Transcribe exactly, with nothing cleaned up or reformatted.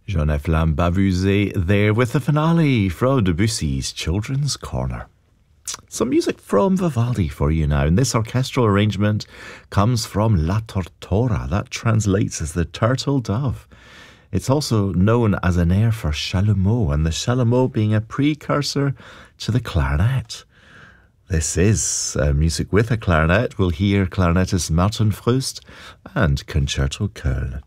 Jean-F. Bavuzet there with the finale from Debussy's Children's Corner. Some music from Vivaldi for you now, and this orchestral arrangement comes from La Tortora. That translates as the turtle dove. It's also known as an air for chalumeau, and the chalumeau being a precursor to the clarinet. This is uh, music with a clarinet. We'll hear clarinetist Martin Fröst and Concerto Köln.